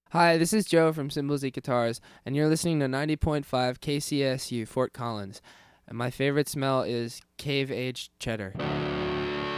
Hi, this is Joe from Cymbals Eat Guitars, and you're listening to 90.5 KCSU Fort Collins. And my favorite smell is cave-aged cheddar.